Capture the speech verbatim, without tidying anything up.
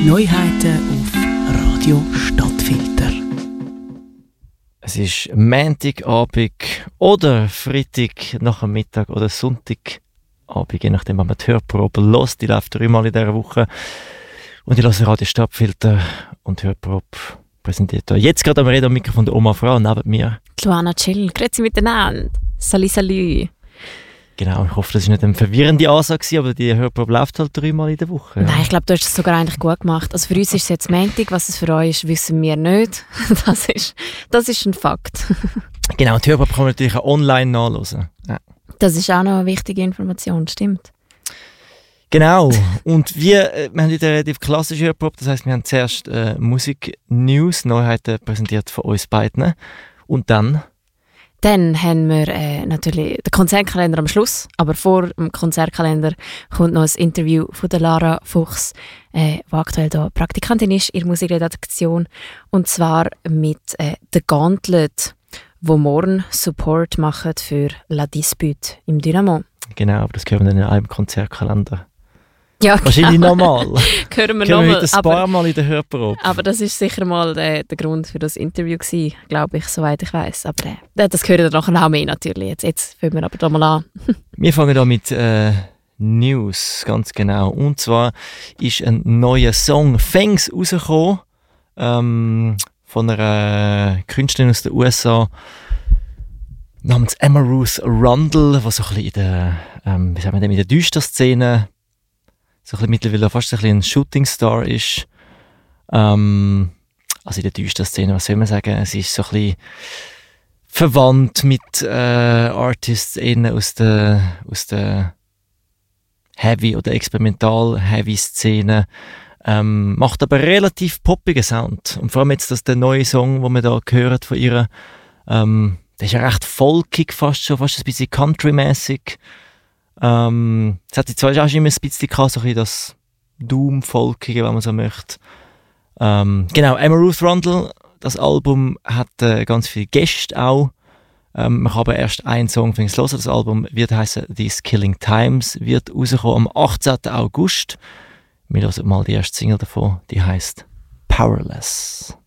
Neuheiten auf Radio Stadtfilter. Es ist Montagabend oder Freitag nach dem Mittag oder Sonntagabend, je nachdem, wann man die Hörprobe hört. Die läuft dreimal in dieser Woche. Und ich höre Radio Stadtfilter und Hörprobe präsentiert euch. Jetzt gerade am Reden am Mikrofon der Oma Frau neben mir. Luana Chill, grüezi miteinander. Salut, salut. Genau, ich hoffe, das war nicht eine verwirrende Ansage, aber die Hörprobe läuft halt dreimal in der Woche. Ja. Nein, ich glaube, du hast es sogar eigentlich gut gemacht. Also für uns ist es jetzt Montag, was es für euch ist, wissen wir nicht. Das ist, das ist ein Fakt. Genau, die Hörprobe kann man natürlich auch online nachhören. Ja. Das ist auch noch eine wichtige Information, stimmt. Genau, und wir, wir haben wieder relativ klassische Hörprobe, das heisst, wir haben zuerst äh, Musik-News, Neuheiten präsentiert von uns beiden und dann... Dann haben wir äh, natürlich den Konzertkalender am Schluss, aber vor dem Konzertkalender kommt noch ein Interview von der Lara Fuchs, äh, die aktuell hier Praktikantin ist in der Musikredaktion, und zwar mit äh, «The Gauntlet», wo morgen Support machen für «La Dispute» im Dynamo. Genau, aber das hören wir dann in einem Konzertkalender. Ja, wahrscheinlich genau. nochmal. Hören wir nochmal. Heute ein paar aber, Mal in der Hörprobe. Aber das war sicher mal der, der Grund für das Interview gewesen, glaube ich, soweit ich weiss. Aber äh, das hören wir nachher auch mehr natürlich. Jetzt, jetzt fangen wir aber da mal an. Wir fangen an mit äh, News, ganz genau. Und zwar ist ein neuer Song «Fangs» rausgekommen, ähm, von einer Künstlerin aus den U S A namens Emma Ruth Rundle, die so ein bisschen in der, ähm, wie sagen wir denn, in der Düster-Szene so ein bisschen mittlerweile fast ein, bisschen ein Shootingstar ist. Ähm, also in der Düster-Szene, was soll man sagen? Sie ist so ein bisschen verwandt mit äh, Artists aus der, aus der Heavy- oder Experimental-Heavy-Szene. Ähm, macht aber relativ poppigen Sound. Und vor allem jetzt das der neue Song, den man da gehört von ihr, ähm, der ist ja recht folkig fast schon, fast ein bisschen country-mäßig. Ähm, es hat zwar auch schon immer ein bisschen gehabt, so ein bisschen das Doom-Folkige, wenn man so möchte. Ähm, genau, Emma Ruth Rundle, das Album hat äh, ganz viele Gäste auch. Ähm, man kann aber erst einen Song hören. Das Album wird heißen «These Killing Times», wird rauskommen am achtzehnten August. Wir hören mal die erste Single davon, die heisst «Powerless».